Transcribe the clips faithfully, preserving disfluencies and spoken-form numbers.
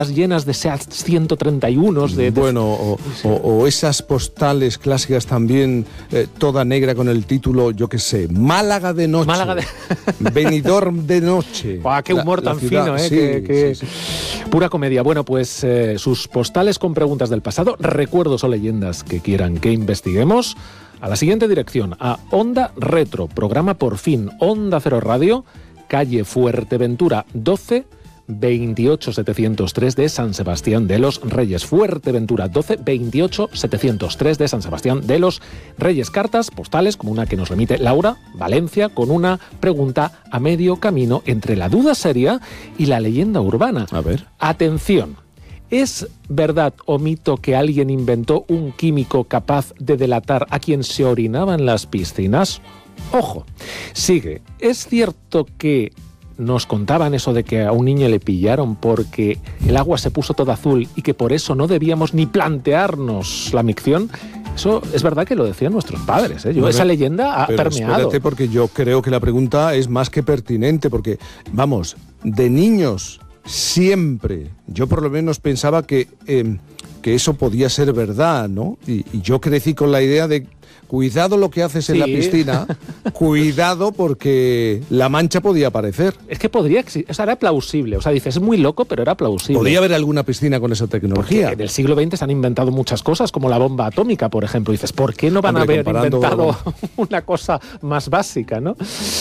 llenas de SEAT ciento treinta y uno. De, de... Bueno, o, o, o esas postales clásicas también, eh, toda negra con el título, yo qué sé, Málaga de noche. Málaga de... Benidorm de noche. ¡Guau, qué humor la, tan la fino, eh! Sí, que, que... Sí, sí. Pura comedia. Bueno, pues eh, sus postales con preguntas del pasado, recuerdos o leyendas que quieran que investiguemos, a la siguiente dirección, a Onda Retro, programa Por Fin, Onda Cero Radio, calle Fuerteventura doce, veintiocho setecientos tres de San Sebastián de los Reyes. Fuerteventura doce, veintiocho setecientos tres de San Sebastián de los Reyes. Cartas postales como una que nos remite Laura, Valencia, con una pregunta a medio camino entre la duda seria y la leyenda urbana. A ver. Atención. ¿Es verdad o mito que alguien inventó un químico capaz de delatar a quien se orinaba en las piscinas? Ojo. Sigue. ¿Es cierto que nos contaban eso de que a un niño le pillaron porque el agua se puso toda azul y que por eso no debíamos ni plantearnos la micción? Eso es verdad que lo decían nuestros padres, ¿eh? Yo, bueno, esa leyenda ha pero permeado. Espérate, porque yo creo que la pregunta es más que pertinente, porque, vamos, de niños siempre, yo por lo menos pensaba que, eh, que eso podía ser verdad, ¿no? Y, y yo crecí con la idea de cuidado lo que haces en sí. la piscina, cuidado porque la mancha podía aparecer. Es que podría existir, o sea, era plausible, o sea, dices, es muy loco, pero era plausible. Podría haber alguna piscina con esa tecnología. Porque en el siglo veinte se han inventado muchas cosas, como la bomba atómica, por ejemplo. Dices, ¿por qué no van Hombre, a haber inventado una cosa más básica, no?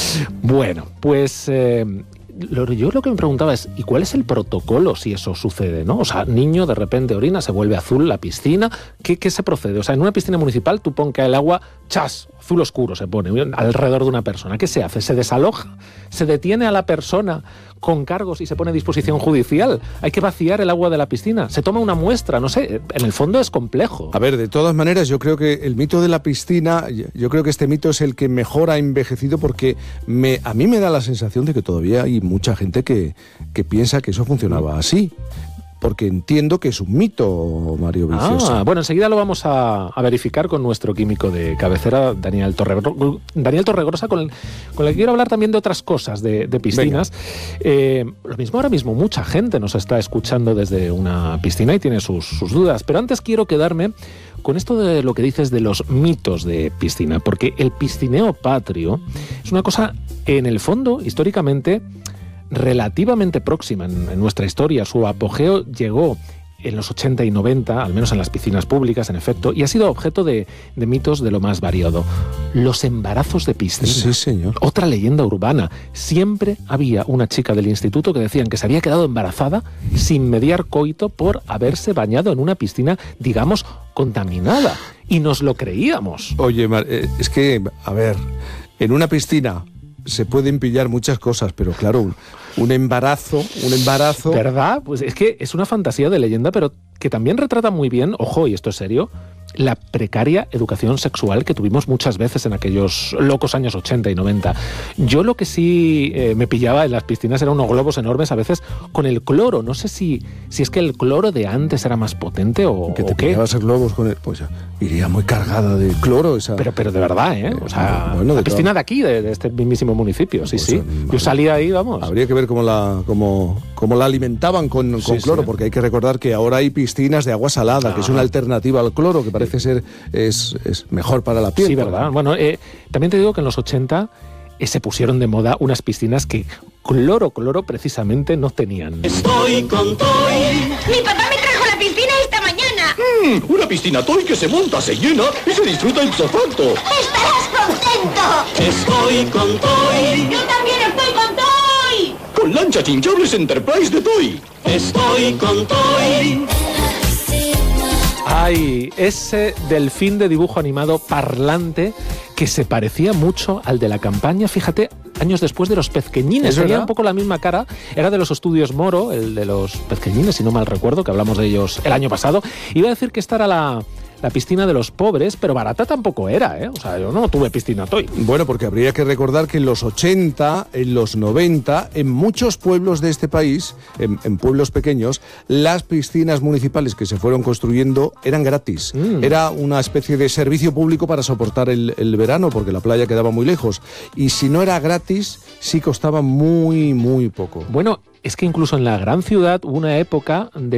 Bueno, pues... Eh, Lo, yo lo que me preguntaba es, ¿y cuál es el protocolo si eso sucede, no? O sea, niño de repente orina, se vuelve azul la piscina, ¿qué, qué se procede? O sea, en una piscina municipal tú pon que el agua, ¡chas!, azul oscuro se pone alrededor de una persona. ¿Qué se hace? ¿Se desaloja? ¿Se detiene a la persona con cargos y se pone a disposición judicial? ¿Hay que vaciar el agua de la piscina? ¿Se toma una muestra? No sé, en el fondo es complejo. A ver, de todas maneras, yo creo que el mito de la piscina, yo creo que este mito es el que mejor ha envejecido porque me, a mí me da la sensación de que todavía hay mucha gente que, que piensa que eso funcionaba así. Porque entiendo que es un mito, Mario Vicioso. Ah, bueno, enseguida lo vamos a, a verificar con nuestro químico de cabecera, Daniel Torregrosa, Daniel Torregrosa con el, con el que quiero hablar también de otras cosas, de, de piscinas. Eh, lo mismo ahora mismo, mucha gente nos está escuchando desde una piscina y tiene sus, sus dudas. Pero antes quiero quedarme con esto de lo que dices de los mitos de piscina, porque el piscineo patrio es una cosa, en el fondo, históricamente, relativamente próxima en, en nuestra historia. Su apogeo llegó en los ochenta y noventa, al menos en las piscinas públicas, en efecto, y ha sido objeto de, de mitos de lo más variado. Los embarazos de piscina. Sí, señor. Otra leyenda urbana. Siempre había una chica del instituto que decían que se había quedado embarazada sin mediar coito por haberse bañado en una piscina, digamos, contaminada. Y nos lo creíamos. Oye, es que, a ver, en una piscina se pueden pillar muchas cosas, pero claro, un, un embarazo, un embarazo... ¿Verdad? Pues es que es una fantasía de leyenda, pero que también retrata muy bien, ojo, y esto es serio, la precaria educación sexual que tuvimos muchas veces en aquellos locos años ochenta y noventa. Yo lo que sí eh, me pillaba en las piscinas eran unos globos enormes, a veces con el cloro. No sé si, si es que el cloro de antes era más potente o que te o qué. pillabas el globos con el... Pues iría muy cargada de cloro esa... Pero, pero de verdad, ¿eh? O sea, bueno, de la piscina todo. de aquí, de, de este mismísimo municipio, sí, pues, sí. vale. Yo salía ahí, vamos. Habría que ver cómo la, cómo, cómo la alimentaban con, con sí, cloro, sí. porque hay que recordar que ahora hay piscinas de agua salada, ah. que es una alternativa al cloro, que parece ser... Es, es mejor para la piel. Sí, verdad. Bueno, eh, también te digo que en los ochenta eh, se pusieron de moda unas piscinas que cloro, cloro precisamente no tenían. Estoy con Toy. Mi papá me trajo la piscina esta mañana. Mm, una piscina Toy que se monta, se llena y se disfruta ipso facto. ¡Estarás contento! Estoy con Toy. ¡Yo también estoy con Toy! Con lanchas hinchables Enterprise de Toy. Estoy con Toy. Ay, ese delfín de dibujo animado parlante que se parecía mucho al de la campaña, fíjate, años después de los Pezqueñines. Tenía un poco la misma cara, era de los estudios Moro, el de los Pezqueñines, si no mal recuerdo, que hablamos de ellos el año pasado. Iba a decir que esta era la... la piscina de los pobres, pero barata tampoco era, ¿eh? O sea, yo no tuve piscina Toy. Bueno, porque habría que recordar que en los ochenta, en los noventa, en muchos pueblos de este país, en, en pueblos pequeños, las piscinas municipales que se fueron construyendo eran gratis. Mm. Era una especie de servicio público para soportar el, el verano, porque la playa quedaba muy lejos. Y si no era gratis, sí costaba muy, muy poco. Bueno, es que incluso en la gran ciudad hubo una época de